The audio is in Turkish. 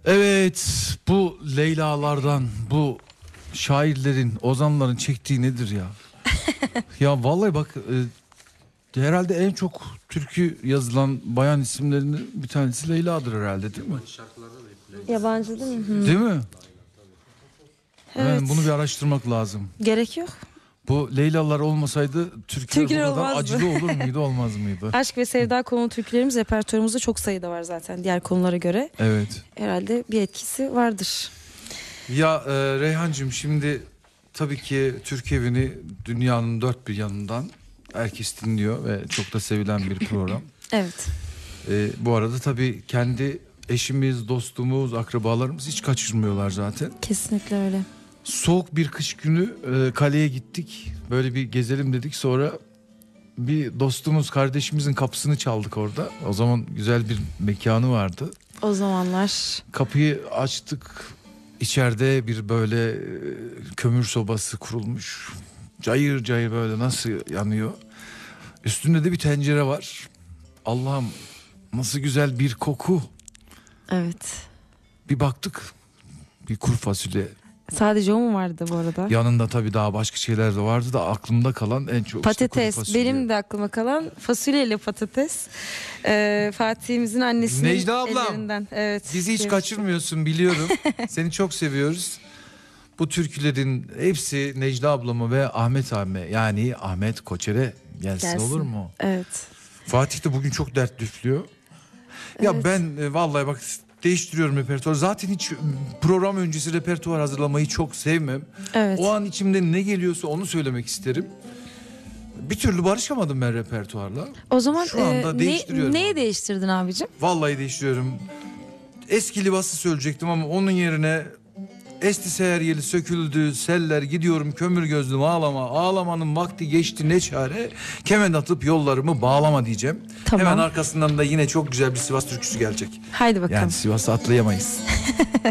Evet, bu Leyla'lardan, bu şairlerin, ozanların çektiği nedir ya? Ya vallahi bak, herhalde en çok türkü yazılan bayan isimlerinin bir tanesi Leyla'dır herhalde, değil mi? Yabancı değil mi? Hı. Değil mi? Evet. Yani bunu bir araştırmak lazım. Gerek yok. Bu Leyla'lar olmasaydı türküler Türküler bu kadar olmazdı. acılı olur muydu, olmaz mıydı? Aşk ve sevda konu türkülerimiz repertuarımızda çok sayıda var zaten diğer konulara göre. Evet. Herhalde bir etkisi vardır. Ya Reyhancığım, şimdi tabii ki Türk Evi'ni dünyanın dört bir yanından herkes dinliyor ve çok da sevilen bir program. Evet. Bu arada tabii kendi eşimiz, dostumuz, akrabalarımız hiç kaçırmıyorlar zaten. Kesinlikle öyle. Soğuk bir kış günü kaleye gittik. Böyle bir gezelim dedik. Sonra bir dostumuz, kardeşimizin kapısını çaldık orada. O zaman güzel bir mekanı vardı. O zamanlar. Kapıyı açtık. İçeride bir böyle kömür sobası kurulmuş. Cayır cayır böyle nasıl yanıyor. Üstünde de bir tencere var. Allah'ım, nasıl güzel bir koku. Evet. Bir baktık, bir kuru fasulye. Sadece o mu vardı bu arada? Yanında tabii daha başka şeyler de vardı da aklımda kalan en çok işte Patates. kuru fasulye. Benim de aklıma kalan fasulyeyle patates. Fatih'imizin annesinin Necla ablam, ellerinden. Evet. bizi hiç Yemiştim. kaçırmıyorsun, biliyorum. Seni çok seviyoruz. Bu türkülerin hepsi Necla ablama ve Ahmet abime, yani Ahmet Koçer'e gelsin, olur mu? Evet. Fatih de bugün çok dert düflüyor. Ya Evet. ben vallahi bak, değiştiriyorum repertuarı. Zaten hiç program öncesi repertuar hazırlamayı çok sevmem. Evet. O an içimde ne geliyorsa onu söylemek isterim. Bir türlü barışamadım ben repertuarla. O zaman Şu anda değiştiriyorum neyi abi. değiştirdin abicim? Vallahi değiştiriyorum. Eski libası söyleyecektim ama onun yerine esti seher yeli söküldü seller, gidiyorum kömür gözlüm ağlama. Ağlamanın vakti geçti ne çare. Kemen atıp yollarımı bağlama diyeceğim. Tamam. Hemen arkasından da yine çok güzel bir Sivas türküsü gelecek. Haydi bakalım. Yani Sivas'ı atlayamayız.